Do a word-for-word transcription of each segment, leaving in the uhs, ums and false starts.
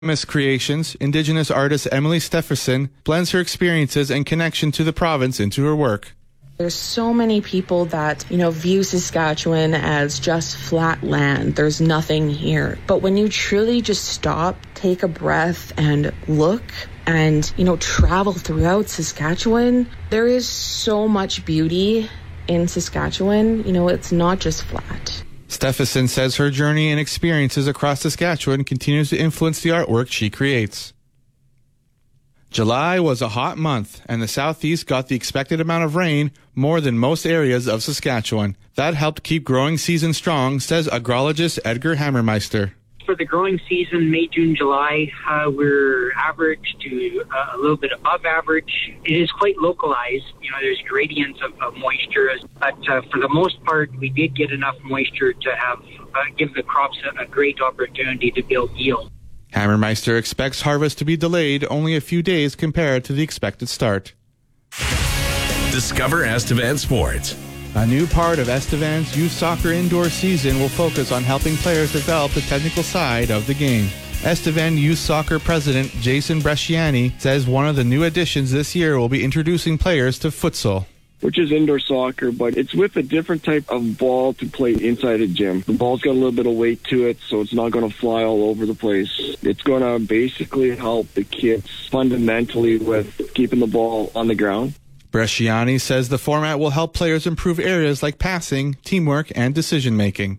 Miss Creations, Indigenous artist Emily Stefferson blends her experiences and connection to the province into her work. There's so many people that, you know, view Saskatchewan as just flat land. There's nothing here. But when you truly just stop, take a breath and look and, you know, travel throughout Saskatchewan, there is so much beauty in Saskatchewan. You know, it's not just flat. Stefferson says her journey and experiences across Saskatchewan continues to influence the artwork she creates. July was a hot month, and the southeast got the expected amount of rain, more than most areas of Saskatchewan. That helped keep growing season strong, says agrologist Edgar Hammermeister. For the growing season, May, June, July, uh, we're average to uh, a little bit above average. It is quite localized. You know, there's gradients of, of moisture, but uh, for the most part, we did get enough moisture to have uh, give the crops a, a great opportunity to build yield. Hammermeister expects harvest to be delayed only a few days compared to the expected start. Discover Estevan Sports. A new part of Estevan's youth soccer indoor season will focus on helping players develop the technical side of the game. Estevan Youth Soccer President Jason Bresciani says one of the new additions this year will be introducing players to futsal, which is indoor soccer, but it's with a different type of ball to play inside a gym. The ball's got a little bit of weight to it, so it's not going to fly all over the place. It's going to basically help the kids fundamentally with keeping the ball on the ground. Bresciani says the format will help players improve areas like passing, teamwork, and decision-making.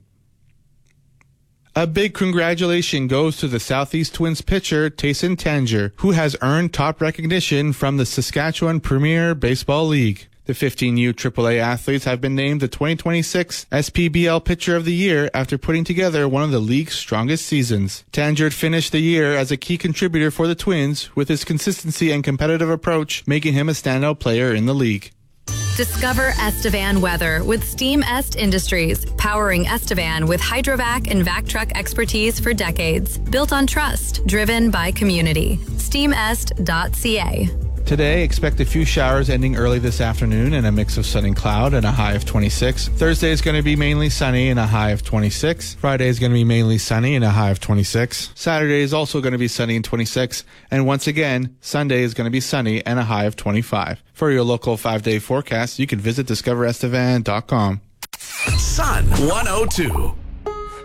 A big congratulations goes to the Southeast Twins pitcher Tayson Tanger, who has earned top recognition from the Saskatchewan Premier Baseball League. The fifteen U triple A athletes have been named the twenty twenty-six S P B L Pitcher of the Year after putting together one of the league's strongest seasons. Tanger finished the year as a key contributor for the Twins, with his consistency and competitive approach making him a standout player in the league. Discover Estevan weather with Steam Est Industries, powering Estevan with hydrovac and vac truck expertise for decades. Built on trust, driven by community. steam est dot c a. Today, expect a few showers ending early this afternoon and a mix of sun and cloud and a high of twenty-six. Thursday is going to be mainly sunny and a high of twenty-six. Friday is going to be mainly sunny and a high of twenty-six. Saturday is also going to be sunny and twenty-six. And once again, Sunday is going to be sunny and a high of twenty-five. For your local five-day forecast, you can visit discover estevan dot com. Sun one oh two.